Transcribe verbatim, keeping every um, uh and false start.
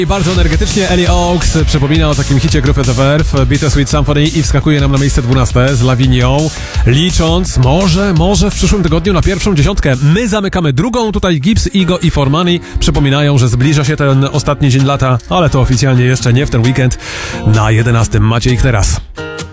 I bardzo energetycznie Ellie Oaks przypomina o takim hicie grupy The Verve, Bittersweet Symphony, i wskakuje nam na miejsce dwunaste z Lavinią, licząc może, może w przyszłym tygodniu na pierwszą dziesiątkę. My zamykamy drugą, tutaj Gibbs, Igo i For Money przypominają, że zbliża się ten ostatni dzień lata, ale to oficjalnie jeszcze nie w ten weekend. Na jedenastym macie ich teraz.